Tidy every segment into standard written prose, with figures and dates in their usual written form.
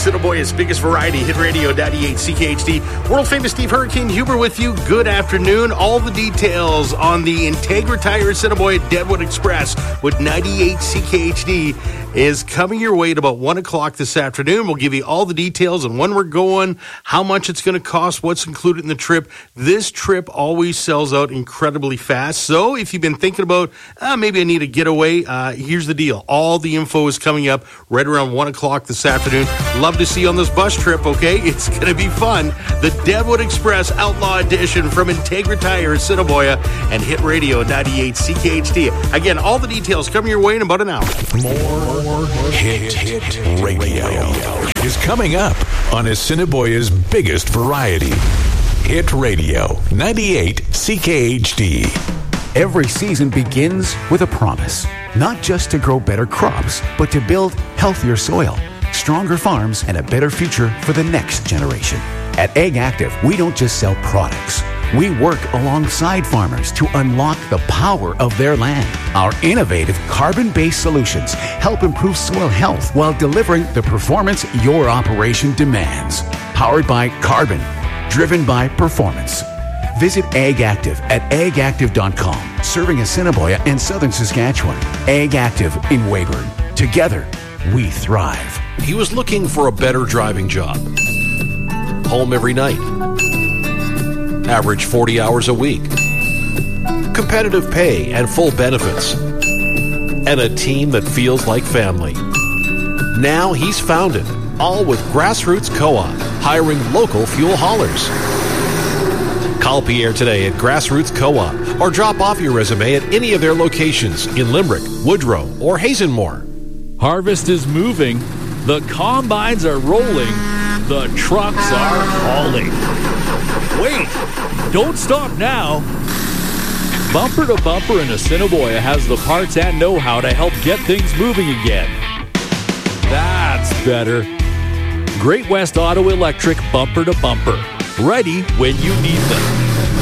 Assiniboia's biggest variety, Hit Radio 98 CKHD. World famous Steve Hurricane Huber with you. Good afternoon. All the details on the Integra Tire Assiniboia Deadwood Express with 98 CKHD is coming your way at about 1 o'clock this afternoon. We'll give you all the details on when we're going, how much it's going to cost, what's included in the trip. This trip always sells out incredibly fast. So if you've been thinking about, maybe I need a getaway, here's the deal. All the info is coming up right around 1 o'clock this afternoon. Love to see you on this bus trip, okay? It's going to be fun. The Deadwood Express Outlaw Edition from Integra Tire Assiniboia and Hit Radio 98 CKHD. Again, all the details coming your way in about an hour. More Hit Radio is coming up on Assiniboia's biggest variety. Hit Radio 98 CKHD. Every season begins with a promise, not just to grow better crops, but to build healthier soil, stronger farms, and a better future for the next generation. At AgActive, we don't just sell products. We work alongside farmers to unlock the power of their land. Our innovative carbon-based solutions help improve soil health while delivering the performance your operation demands. Powered by carbon, driven by performance. Visit AgActive at agactive.com, serving Assiniboia and southern Saskatchewan. AgActive in Weyburn. Together, we thrive. He was looking for a better driving job. Home every night. Average 40 hours a week. Competitive pay and full benefits. And a team that feels like family. Now he's found it, all with Grassroots Co-op, hiring local fuel haulers. Call Pierre today at Grassroots Co-op or drop off your resume at any of their locations in Limerick, Woodrow, or Hazenmore. Harvest is moving. The combines are rolling. The trucks are hauling. Wait, don't stop now. Bumper to Bumper in Assiniboia has the parts and know-how to help get things moving again. That's better. Great West Auto Electric Bumper to Bumper. Ready when you need them.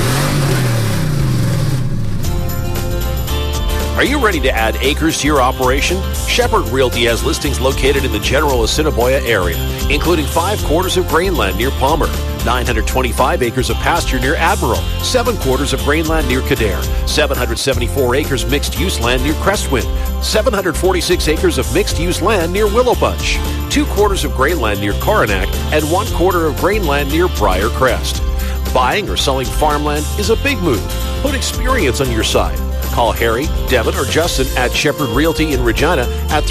Are you ready to add acres to your operation? Shepherd Realty has listings located in the general Assiniboia area, including 5 quarters of grainland near Palmer, 925 acres of pasture near Admiral, 7 quarters of grainland near Kildare, 774 acres mixed-use land near Crestwind, 746 acres of mixed-use land near Willow Bunch, 2 quarters of grainland near Coronac, and 1 quarter of grainland near Briar Crest. Buying or selling farmland is a big move. Put experience on your side. Call Harry, Devin, or Justin at Shepherd Realty in Regina at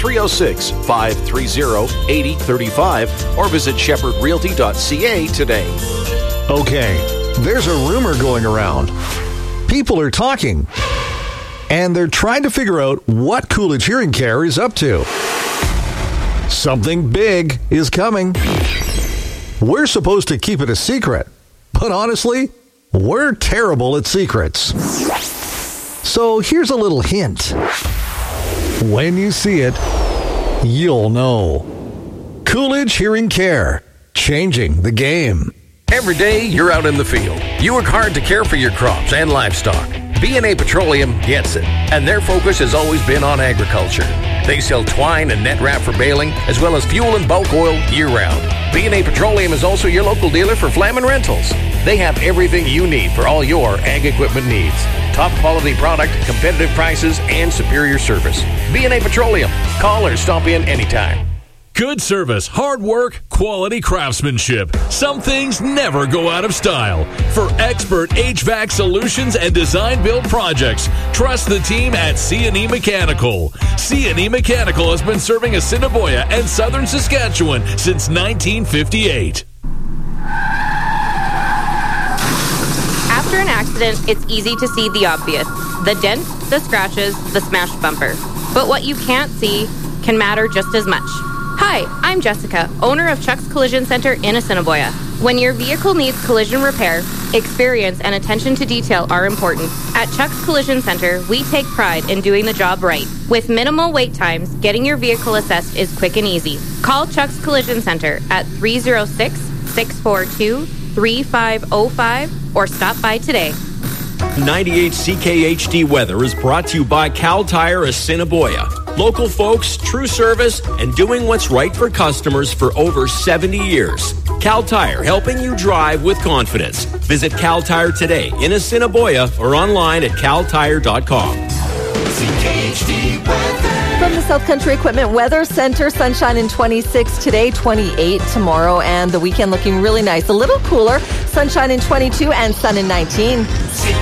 306-530-8035 or visit shepherdrealty.ca today. Okay, there's a rumor going around. People are talking, and they're trying to figure out what Coolidge Hearing Care is up to. Something big is coming. We're supposed to keep it a secret, but honestly, we're terrible at secrets. So here's a little hint. When you see it, you'll know. Coolidge Hearing Care, changing the game. Every day you're out in the field. You work hard to care for your crops and livestock. B&A Petroleum gets it, and their focus has always been on agriculture. They sell twine and net wrap for baling, as well as fuel and bulk oil year-round. B&A Petroleum is also your local dealer for Flamin Rentals. They have everything you need for all your ag equipment needs. Top quality product, competitive prices, and superior service. B&A Petroleum. Call or stop in anytime. Good service, hard work, quality craftsmanship. Some things never go out of style. For expert HVAC solutions and design-build projects, trust the team at C&E Mechanical. C&E Mechanical has been serving Assiniboia and southern Saskatchewan since 1958. After an accident, it's easy to see the obvious. The dent, the scratches, the smashed bumper. But what you can't see can matter just as much. Hi, I'm Jessica, owner of Chuck's Collision Center in Assiniboia. When your vehicle needs collision repair, experience and attention to detail are important. At Chuck's Collision Center, we take pride in doing the job right. With minimal wait times, getting your vehicle assessed is quick and easy. Call Chuck's Collision Center at 306-642-3505 or stop by today. 98 CKHD weather is brought to you by Cal Tire Assiniboia. Local folks, true service, and doing what's right for customers for over 70 years. Cal Tire, helping you drive with confidence. Visit Cal Tire today in Assiniboia or online at caltire.com. CKHD weather. From the South Country Equipment Weather Center, sunshine in 26 today, 28 tomorrow, and the weekend looking really nice. A little cooler, sunshine in 22 and sun in 19.